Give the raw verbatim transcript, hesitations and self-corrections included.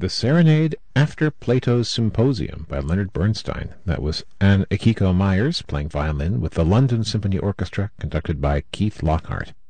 The Serenade After Plato's Symposium by Leonard Bernstein. That was Anne Akiko Myers playing violin with the London Symphony Orchestra, conducted by Keith Lockhart.